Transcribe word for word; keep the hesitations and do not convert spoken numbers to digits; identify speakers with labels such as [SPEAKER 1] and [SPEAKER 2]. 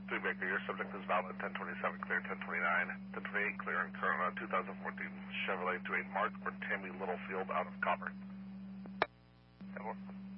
[SPEAKER 1] Three Baker, your subject is valid, ten twenty-seven clear, ten twenty-nine, ten twenty-eight clear, and current on two thousand fourteen Chevrolet to a Mark or Tammy Littlefield out of Copper. Evelyn?